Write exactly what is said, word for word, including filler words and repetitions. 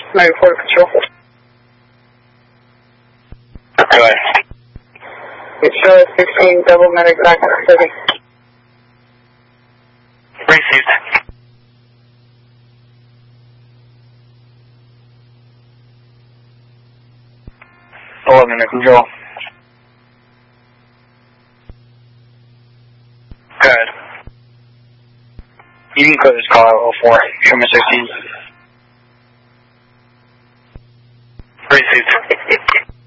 ninety-four Control. Go ahead. It's Charlotte sixteen, double medic back on thirty. Received. eleven under control. Go ahead. You can clear this call out oh four, Trimmer sixteen. Received.